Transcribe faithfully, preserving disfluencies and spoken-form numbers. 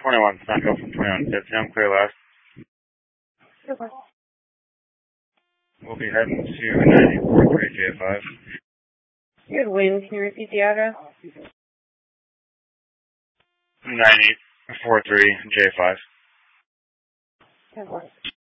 twenty-one, it's not go from twenty-one. That's I'm clear last. Okay. We'll be heading to ninety forty-three J five. Good, Wayne. Can you repeat the address? ninety forty-three J five. ten four.